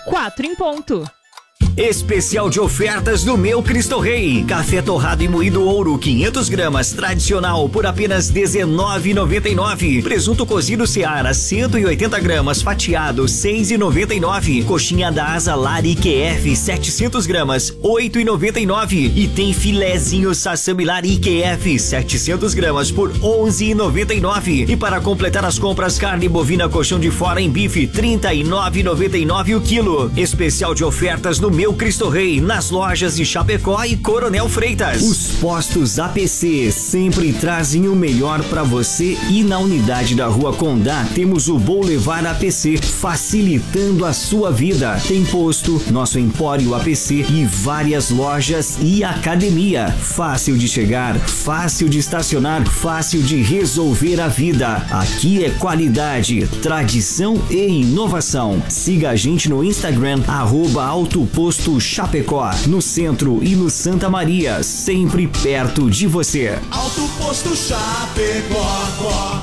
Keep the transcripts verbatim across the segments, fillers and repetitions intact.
quatro em ponto. Especial de ofertas do Meu Cristo Rei. Café torrado e moído ouro, quinhentas gramas, tradicional, por apenas dezenove reais e noventa e nove centavos. Presunto cozido Seara, cento e oitenta gramas, fatiado, seis reais e noventa e nove centavos. Coxinha da asa Lari Q F, setecentas gramas, oito reais e noventa e nove centavos. E tem filezinho Sassami Lari Q F, setecentas gramas, por onze reais e noventa e nove centavos. E para completar as compras, carne bovina colchão de fora em bife, trinta e nove reais e noventa e nove centavos o quilo. Especial de ofertas no Meu Cristo Rei, nas lojas de Chapecó e Coronel Freitas. Os postos A P C sempre trazem o melhor para você, e na unidade da Rua Condá temos o Boulevard A P C, facilitando a sua vida. Tem posto, nosso Empório A P C e várias lojas e academia. Fácil de chegar, fácil de estacionar, fácil de resolver a vida. Aqui é qualidade, tradição e inovação. Siga a gente no Instagram, arroba Autoposto Chapecó, no centro e no Santa Maria, sempre perto de você. Alto Posto Chapecó.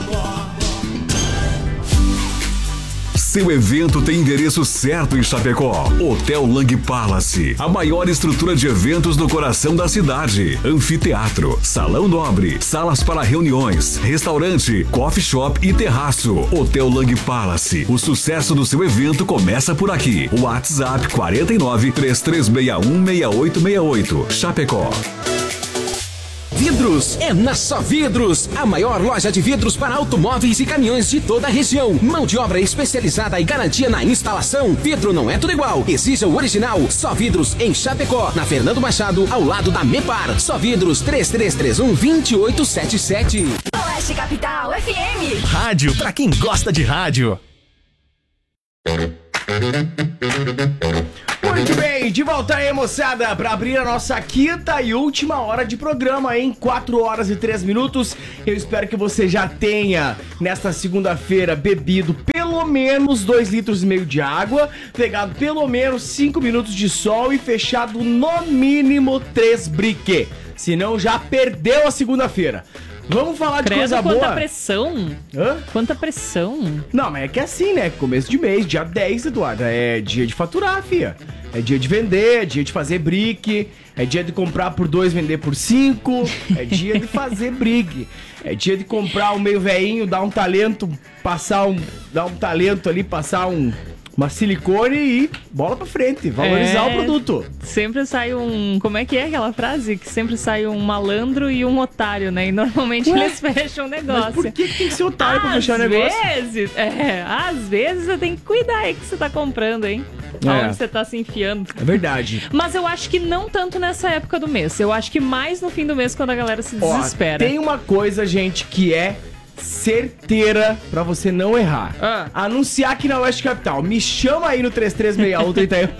Seu evento tem endereço certo em Chapecó. Hotel Lang Palace, a maior estrutura de eventos no coração da cidade. Anfiteatro, salão nobre, salas para reuniões, restaurante, coffee shop e terraço. Hotel Lang Palace, o sucesso do seu evento começa por aqui. WhatsApp quatro nove, três três seis um, seis oito seis oito. Chapecó. Vidros é na Só Vidros, a maior loja de vidros para automóveis e caminhões de toda a região. Mão de obra especializada e garantia na instalação. Vidro não é tudo igual, exija o original. Só Vidros em Chapecó, na Fernando Machado, ao lado da Mepar. Só Vidros três três três um, dois oito sete sete. Oeste Capital F M. Rádio pra quem gosta de rádio. Muito bem, de volta aí, moçada, para abrir a nossa quinta e última hora de programa, em quatro horas e três minutos. Eu espero que você já tenha, nesta segunda-feira, bebido pelo menos dois litros e meio de água, pegado pelo menos cinco minutos de sol e fechado no mínimo três briquet. Senão já perdeu a segunda-feira. Vamos falar de Credo, coisa quanta boa. pressão. Hã? Quanta pressão. Não, mas é que é assim, né? Começo de mês, dia dez, Eduardo. É dia de faturar, fia. É dia de vender, é dia de fazer brique. É dia de comprar por dois, vender por cinco. É dia de fazer brique. É dia de comprar o meio veinho, dar um talento, passar um... Dar um talento ali, passar um... Uma silicone e bola pra frente, valorizar é, o produto. Sempre sai um... Como é que é aquela frase? Que sempre sai um malandro e um otário, né? E normalmente Ué? eles fecham o negócio. Mas por que tem que ser otário pra fechar o negócio? Às vezes, é, às vezes você tem que cuidar aí que você tá comprando, hein? É. Aonde você tá se enfiando. É verdade. Mas eu acho que não tanto nessa época do mês. Eu acho que mais no fim do mês, quando a galera se desespera. Ó, tem uma coisa, gente, que é certeira pra você não errar. Ah. Anunciar aqui na Oeste Capital. Me chama aí no três três seis um, trinta e um.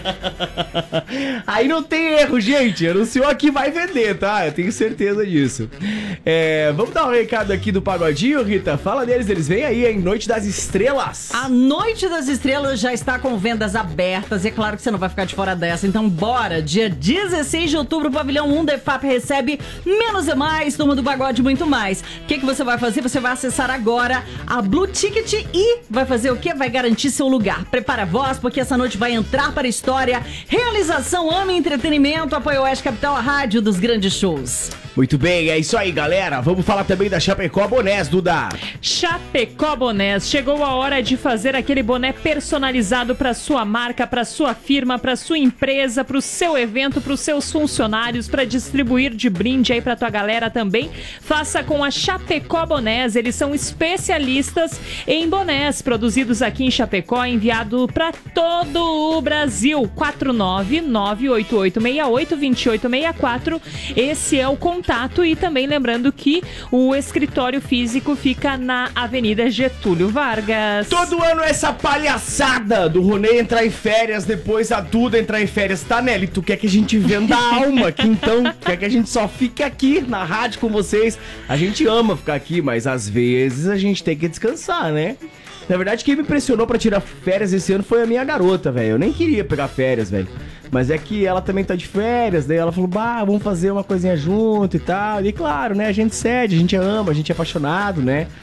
Aí não tem erro, gente. Anunciou aqui, vai vender, tá? Eu tenho certeza disso. É, vamos dar um recado aqui do Pagodinho, Rita? Fala deles, eles vêm aí, em Noite das Estrelas. A Noite das Estrelas já está com vendas abertas e é claro que você não vai ficar de fora dessa. Então bora, dia dezesseis de outubro, o Pavilhão um da E F A P recebe Menos é Mais, Turma do Pagode, muito mais. O que, que você vai fazer? Você vai acessar agora a Blue Ticket e vai fazer o quê? Vai garantir seu lugar. Prepara a voz, porque essa noite vai entrar para a história. Realização Ama Entretenimento, apoio Oeste Capital, a rádio dos grandes shows. Muito bem, é isso aí, galera. Vamos falar também da Chapecó Bonés, Duda. Chapecó Bonés. Chegou a hora de fazer aquele boné personalizado para sua marca, para sua firma, para sua empresa, para o seu evento, para os seus funcionários, para distribuir de brinde aí para tua galera também. Faça com a Chapecó Bonés. Eles são especialistas em bonés produzidos aqui em Chapecó, enviado para todo o Brasil. quatro nove nove oito oito seis oito dois oito seis quatro. Esse é o contato. E também lembrando que o escritório físico fica na Avenida Getúlio Vargas. Todo ano essa palhaçada do Ronei entrar em férias, depois a Duda entrar em férias. Tá, Nelly? Tu quer que a gente venda a alma aqui, então? Quer que a gente só fique aqui na rádio com vocês? A gente ama ficar aqui, mas às vezes a gente tem que descansar, né? Na verdade, quem me pressionou pra tirar férias esse ano foi a minha garota, velho. Eu nem queria pegar férias, velho. Mas é que ela também tá de férias, daí ela falou, bah, vamos fazer uma coisinha junto e tal. E claro, né, a gente cede, a gente ama, a gente é apaixonado, né? A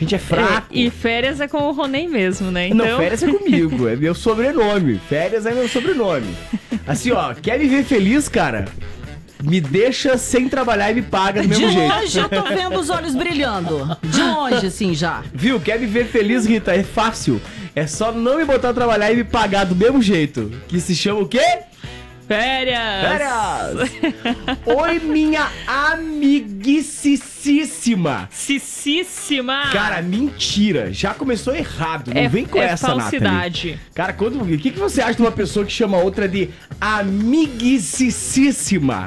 gente é fraco. É, e férias é com o Ronei mesmo, né? Então... Não, férias é comigo, é meu sobrenome. Férias é meu sobrenome. Assim, ó, quer viver feliz, cara? Me deixa sem trabalhar e me paga do mesmo De jeito. longe eu tô vendo os olhos brilhando. De longe, assim, já. Viu? Quer viver feliz, Rita? É fácil. É só não me botar a trabalhar e me pagar do mesmo jeito. Que se chama o quê? Férias! Férias! Oi, minha amiguicíssima. Cicíssima! Cara, mentira. Já começou errado. Não é, vem com é essa, falsidade. Nathalie. Cara, quando, o que, que você acha de uma pessoa que chama outra de amiguicíssima?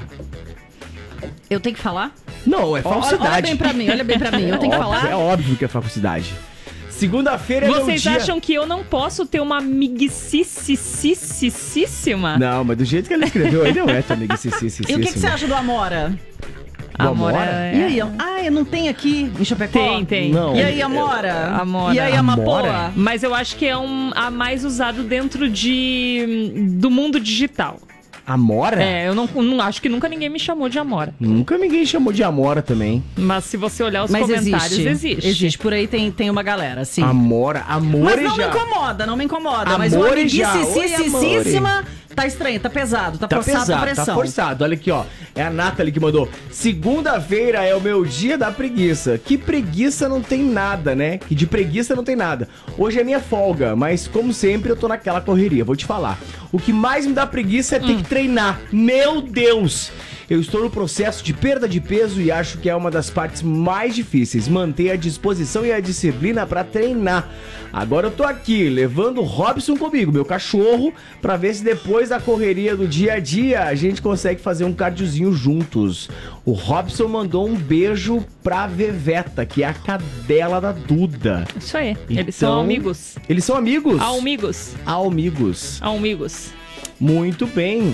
Eu tenho que falar? Não, é falsidade. Olha, olha bem pra mim, olha bem pra mim. Eu tenho que Óbvio, falar? É óbvio que é falsidade. Segunda-feira é meu Vocês dia... acham que eu não posso ter uma amiguicíssima? Não, mas do jeito que ela escreveu aí não é tua amiguicíssima. E o que, que você acha do Amora? Do Amora? Amora? É... E aí, ah, não tem aqui em Chapecó? Tem, tem. Não. E aí, Amora? Amora. E aí, Amapoa? Amora? Mas eu acho que é um a mais usado dentro de do mundo digital. Amora? É, eu não, não acho que nunca ninguém me chamou de Amora. Nunca ninguém chamou de Amora também. Mas se você olhar os Mas comentários, existe. existe. Existe. Por aí tem, tem uma galera, sim. Amora, Amore Mas não me já. incomoda, não me incomoda. Mas o Amore já. Oi, amiguicíssima tá estranho, tá pesado, tá, Tá forçado pesado, a pressão. tá forçado. Olha aqui, ó. É a Nathalie que mandou. Segunda-feira é o meu dia da preguiça. Que preguiça não tem nada, né? Que de preguiça não tem nada. Hoje é minha folga, mas como sempre eu tô naquela correria. Vou te falar. O que mais me dá preguiça é ter Hum. que treinar. Meu Deus! Eu estou no processo de perda de peso e acho que é uma das partes mais difíceis, manter a disposição e a disciplina para treinar. Agora eu tô aqui, levando o Robson comigo, meu cachorro, para ver se depois da correria do dia a dia a gente consegue fazer um cardiozinho juntos. O Robson mandou um beijo pra Veveta, que é a cadela da Duda. Isso aí. Eles são Então, amigos. Eles são amigos? Amigos. Amigos. Amigos. Muito bem.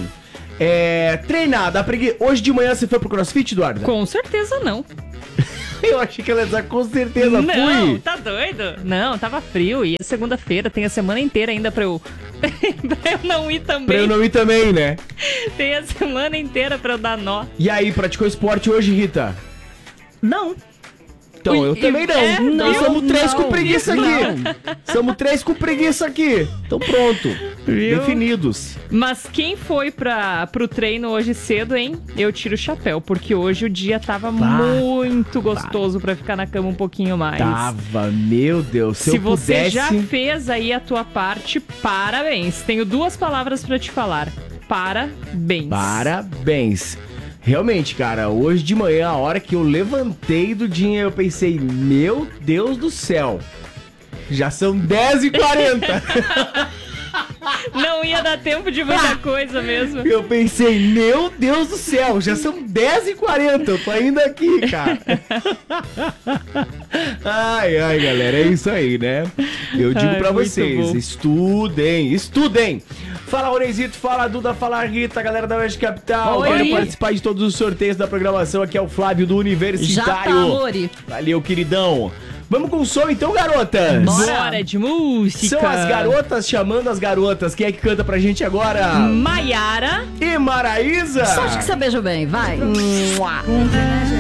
É, treinar, dá pregui... Hoje de manhã você foi pro CrossFit, Eduardo? Com certeza não. Eu achei que ela ia dizer com certeza, Não, fui. tá doido? Não, tava frio e é segunda-feira, tem a semana inteira ainda pra eu... pra eu não ir também. Pra eu não ir também, né? Tem a semana inteira pra eu dar nó. E aí, praticou esporte hoje, Rita? Não. Então, Ui, eu também não. é? Então, Não, somos três não, com preguiça não. aqui. Somos três com preguiça aqui. Então, pronto. Viu? Definidos. Mas quem foi pra, pro treino hoje cedo, hein? Eu tiro o chapéu, porque hoje o dia tava muito gostoso pra ficar na cama um pouquinho mais. Tava, meu Deus. Se, Se eu você pudesse... já fez aí a tua parte, parabéns. Tenho duas palavras pra te falar. Parabéns. Parabéns. Realmente, cara, hoje de manhã, a hora que eu levantei do dia, eu pensei, meu Deus do céu, já são dez e quarenta. Não ia dar tempo de muita coisa mesmo. Eu pensei, meu Deus do céu, já são dez e quarenta, eu tô ainda aqui, cara. Ai, ai, galera, é isso aí, né? Eu digo Ai, pra muito vocês, bom. estudem, estudem. Fala, Oreizito, fala, Duda, fala, Rita, galera da Oeste Capital. Oi. Quero participar de todos os sorteios da programação. Aqui é o Flávio do Já Universitário. tá, amore. Valeu, queridão. Vamos com o som então, garotas? Bora. Bora de música. São as garotas chamando as garotas. Quem é que canta pra gente agora? Maiara. E Maraísa? Só acho que você beija bem, vai. Mua.